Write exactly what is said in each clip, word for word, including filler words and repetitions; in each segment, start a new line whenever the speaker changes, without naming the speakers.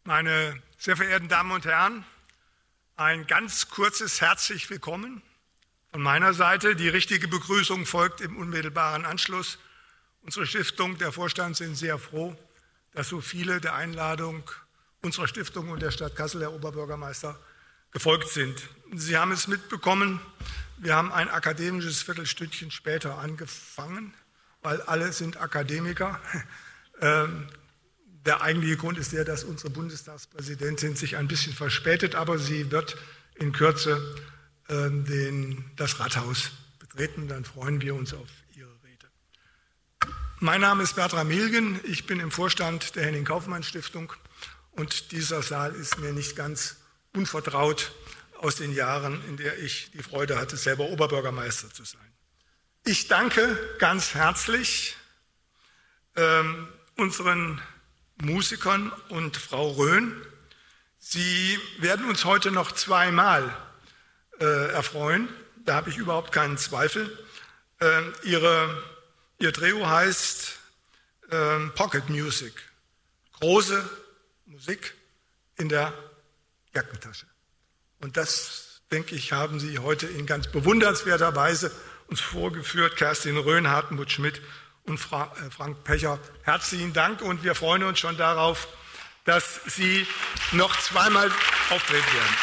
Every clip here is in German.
Meine sehr verehrten Damen und Herren, ein ganz kurzes herzlich willkommen von meiner Seite. Die richtige Begrüßung folgt im unmittelbaren Anschluss. Unsere Stiftung, der Vorstand sind sehr froh, dass so viele der Einladung unserer Stiftung und der Stadt Kassel, Herr Oberbürgermeister, gefolgt sind. Sie haben es mitbekommen, wir haben ein akademisches Viertelstündchen später angefangen, weil alle sind Akademiker. Ähm, Der eigentliche Grund ist der, dass unsere Bundestagspräsidentin sich ein bisschen verspätet, aber sie wird in Kürze äh, den, das Rathaus betreten. Dann freuen wir uns auf Ihre Rede. Mein Name ist Bertram Milgen, ich bin im Vorstand der Henning-Kaufmann-Stiftung und dieser Saal ist mir nicht ganz unvertraut aus den Jahren, in der ich die Freude hatte, selber Oberbürgermeister zu sein. Ich danke ganz herzlich ähm, unseren Musikern und Frau Röhn. Sie werden uns heute noch zweimal äh, erfreuen, da habe ich überhaupt keinen Zweifel. Äh, ihre, ihr Trio heißt äh, Pocket Music, große Musik in der Jackentasche. Und das, denke ich, haben Sie heute in ganz bewundernswerter Weise uns vorgeführt, Kerstin Röhn, Hartmut Schmidt und Frank Pecher. Herzlichen Dank und wir freuen uns schon darauf, dass Sie noch zweimal auftreten werden.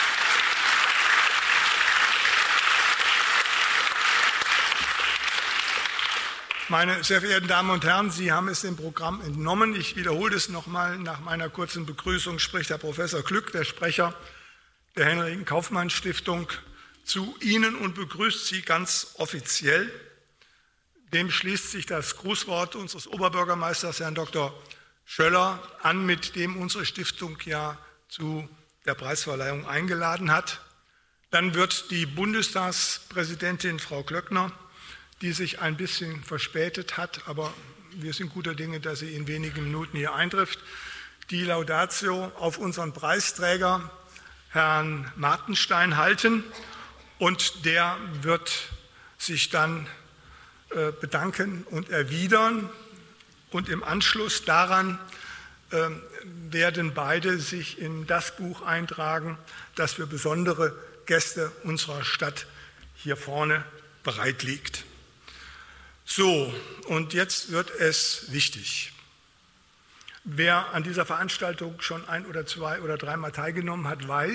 Meine sehr verehrten Damen und Herren, Sie haben es dem Programm entnommen. Ich wiederhole es nochmal. Nach meiner kurzen Begrüßung spricht Herr Professor Glück, der Sprecher der Henning-Kaufmann-Stiftung, zu Ihnen und begrüßt Sie ganz offiziell. Dem schließt sich das Grußwort unseres Oberbürgermeisters, Herrn Doktor Schöller, an, mit dem unsere Stiftung ja zu der Preisverleihung eingeladen hat. Dann wird die Bundestagspräsidentin, Frau Klöckner, die sich ein bisschen verspätet hat, aber wir sind guter Dinge, dass sie in wenigen Minuten hier eintrifft, die Laudatio auf unseren Preisträger, Herrn Martenstein, halten. Und der wird sich dann bedanken und erwidern. Und im Anschluss daran äh, werden beide sich in das Buch eintragen, das für besondere Gäste unserer Stadt hier vorne bereit liegt. So, und jetzt wird es wichtig. Wer an dieser Veranstaltung schon ein oder zwei oder dreimal teilgenommen hat, weiß,